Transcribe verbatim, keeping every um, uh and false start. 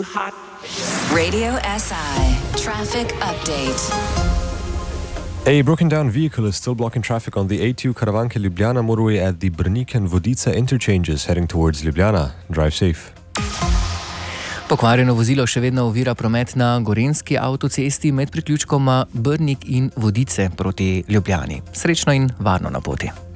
Radio S I traffic update. A broken down vehicle is still blocking traffic on the A two Karavanke-Ljubljana motorway at the Brnik and Vodice interchanges heading towards Ljubljana. Drive safe. Pokvarjeno vozilo še vedno ovira promet na Gorenjski avtocesti med priključkoma Brnik in Vodice proti Ljubljani. Srečno in varno na poti.